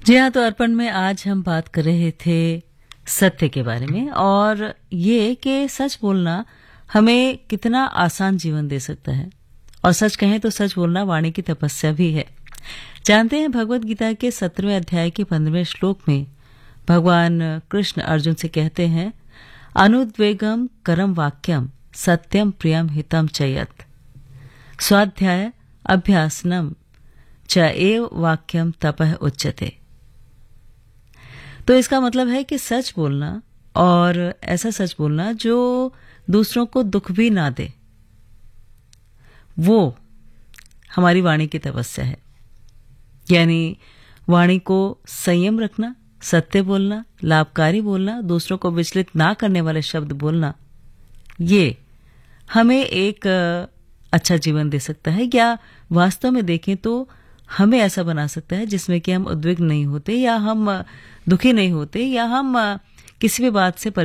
जी हाँ, तो अर्पण में आज हम बात कर रहे थे सत्य के बारे में और ये कि सच बोलना हमें कितना आसान जीवन दे सकता है। और सच कहें तो सच बोलना वाणी की तपस्या भी है। जानते हैं भगवत गीता के 17वें अध्याय के 15वें श्लोक में भगवान कृष्ण अर्जुन से कहते हैं, अनुद्वेगम करम वाक्यम सत्यम प्रियम हितम चयत स्वाध्याय अभ्यासनम च एव वाक्यम तपः उच्यते। तो इसका मतलब है कि सच बोलना और ऐसा सच बोलना जो दूसरों को दुख भी ना दे, वो हमारी वाणी की तपस्या है। यानी वाणी को संयम रखना, सत्य बोलना, लाभकारी बोलना, दूसरों को विचलित ना करने वाले शब्द बोलना, ये हमें एक अच्छा जीवन दे सकता है, या वास्तव में देखें तो हमें ऐसा बना सकता है जिसमें कि हम उद्विग्न नहीं होते, या हम दुखी नहीं होते, या हम किसी भी बात से